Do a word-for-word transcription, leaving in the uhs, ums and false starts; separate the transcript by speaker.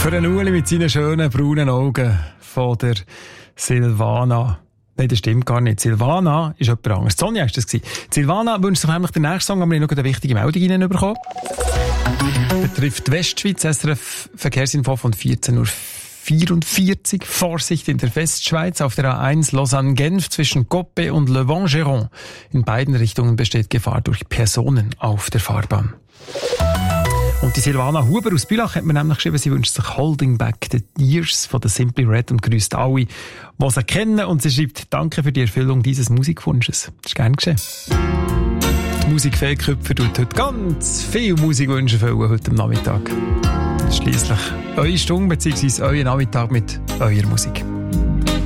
Speaker 1: Für einen Uli mit seinen schönen braunen Augen von der Silvana. Nein, das stimmt gar nicht. Silvana ist jemand anderes. Sonja war das. Silvana wünscht sich nämlich den nächsten Song, aber wir haben noch eine wichtige Meldung reinbekommen. Betrifft Westschweiz, S R F Verkehrsinfo von vierzehn Uhr vierundvierzig. Vorsicht in der Westschweiz auf der A eins Lausanne-Genf zwischen Coppet und Le Vent-Géron. In beiden Richtungen besteht Gefahr durch Personen auf der Fahrbahn. Und die Silvana Huber aus Bülach hat mir nämlich geschrieben, sie wünscht sich Holding Back the Years von der Simply Red und grüßt alle, die sie kennen. Und sie schreibt, danke für die Erfüllung dieses Musikwunsches. Das ist gern geschehen. Die Musikfehlköpfe tut heute ganz viel Musikwünsche füllen heute am Nachmittag. Schliesslich eure Stunde bzw. euer Nachmittag mit eurer Musik.